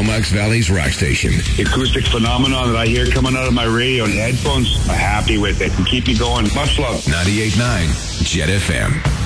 Comox Valley's rock station. The acoustic phenomenon that I hear coming out of my radio and headphones, I'm happy with it and keep me going. Much love. 98.9 Jet FM.